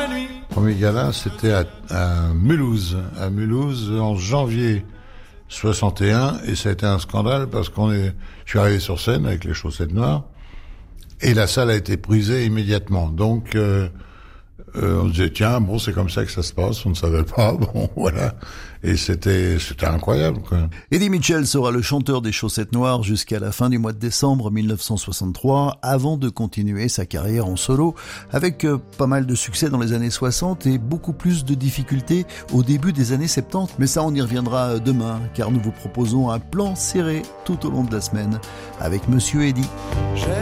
nuit. Le premier gala, c'était à Mulhouse en janvier 61, et ça a été un scandale parce je suis arrivé sur scène avec les chaussettes noires, et la salle a été brisée immédiatement. Donc, on disait, tiens, bon, c'est comme ça que ça se passe, on ne savait pas, bon, voilà. Et c'était incroyable, quoi. Eddie Mitchell sera le chanteur des Chaussettes Noires jusqu'à la fin du mois de décembre 1963, avant de continuer sa carrière en solo, avec pas mal de succès dans les années 60 et beaucoup plus de difficultés au début des années 70. Mais ça, on y reviendra demain, car nous vous proposons un plan serré tout au long de la semaine avec Monsieur Eddie.